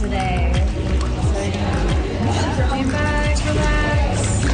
today. So lean back, relax.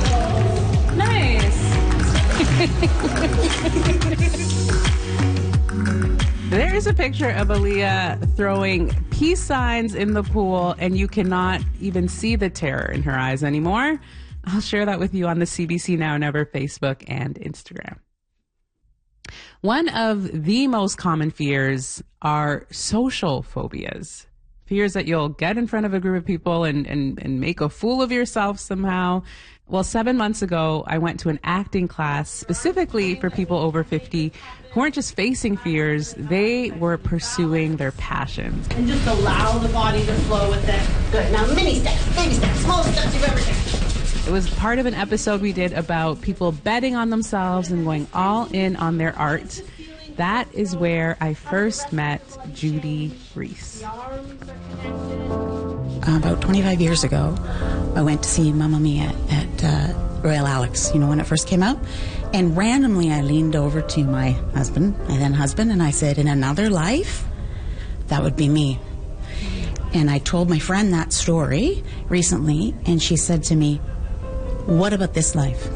Nice. There is a picture of Aaliyah throwing peace signs in the pool, and you cannot even see the terror in her eyes anymore. I'll share that with you on the CBC Now and Ever Facebook and Instagram. One of the most common fears are social phobias. Fears that you'll get in front of a group of people and make a fool of yourself somehow. Well, 7 months ago, I went to an acting class specifically for people over 50 who weren't just facing fears, they were pursuing their passions. And just allow the body to flow with it. Good. Now, mini steps, baby steps, smallest steps you've ever taken. It was part of an episode we did about people betting on themselves and going all in on their art. That is where I first met Judy Reese. About 25 years ago, I went to see Mamma Mia at Royal Alex, when it first came out. And randomly, I leaned over to my husband, and I said, in another life, that would be me. And I told my friend that story recently, and she said to me, what about this life?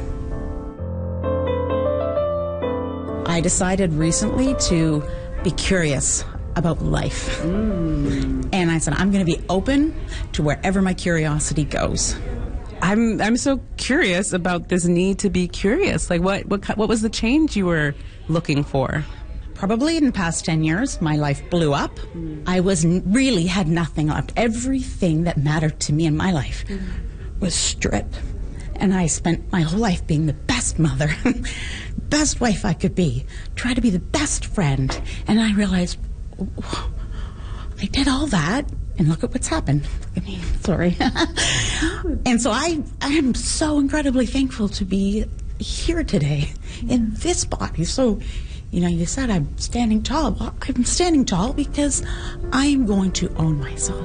I decided recently to be curious about life. And I said, I'm going to be open to wherever my curiosity goes. I'm so curious about this need to be curious. Like, what was the change you were looking for? Probably in the past 10 years, my life blew up. I really had nothing left. Everything that mattered to me in my life was stripped. And I spent my whole life being the best mother, best wife I could be, try to be the best friend. And I realized, I did all that, and look at what's happened. Look at me, sorry. And so I am so incredibly thankful to be here today in this body. So, you said I'm standing tall. Well, I'm standing tall because I am going to own myself.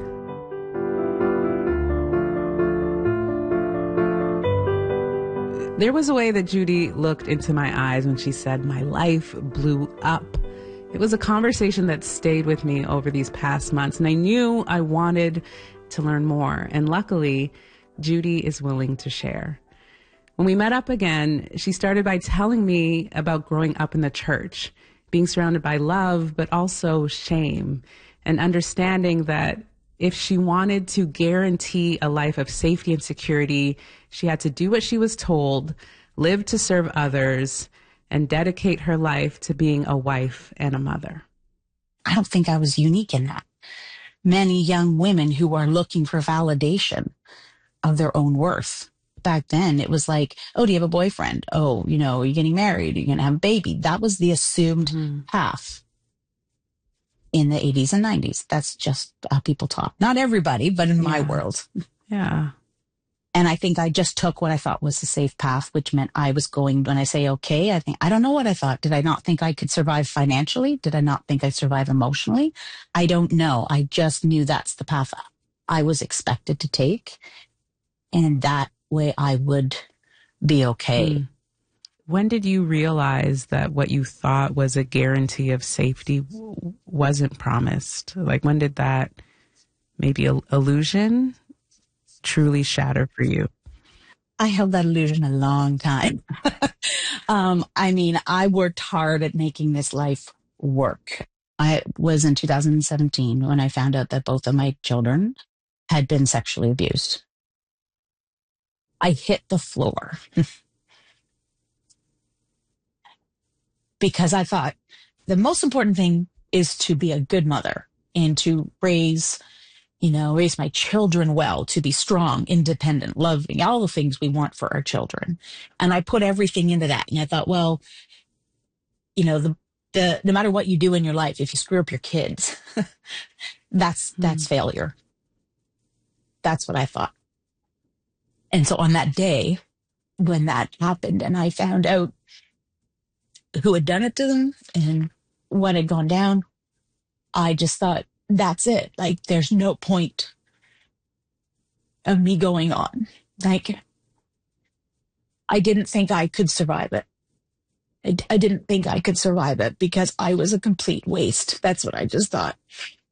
There was a way that Judy looked into my eyes when she said, my life blew up. It was a conversation that stayed with me over these past months, and I knew I wanted to learn more. And luckily, Judy is willing to share. When we met up again, she started by telling me about growing up in the church, being surrounded by love, but also shame, and understanding that if she wanted to guarantee a life of safety and security, she had to do what she was told, live to serve others, and dedicate her life to being a wife and a mother. I don't think I was unique in that. Many young women who are looking for validation of their own worth. Back then, it was like, oh, do you have a boyfriend? Oh, are you getting married? Are you going to have a baby? That was the assumed path in the 80s and 90s. That's just how people talk. Not everybody, but in my world. Yeah. And I think I just took what I thought was the safe path, which meant I was going, when I say okay, I don't know what I thought. Did I not think I could survive financially? Did I not think I'd survive emotionally? I don't know. I just knew that's the path I was expected to take. And that way I would be okay. When did you realize that what you thought was a guarantee of safety wasn't promised? Like, when did that maybe illusion truly shatter for you? I held that illusion a long time. I worked hard at making this life work. I was in 2017 when I found out that both of my children had been sexually abused. I hit the floor because I thought the most important thing is to be a good mother and to raise my children well, to be strong, independent, loving, all the things we want for our children. And I put everything into that. And I thought, well, no matter what you do in your life, if you screw up your kids, that's failure. That's what I thought. And so on that day, when that happened and I found out who had done it to them and what had gone down, I just thought, that's it. Like, there's no point of me going on. Like, I didn't think I could survive it. I didn't think I could survive it because I was a complete waste. That's what I just thought.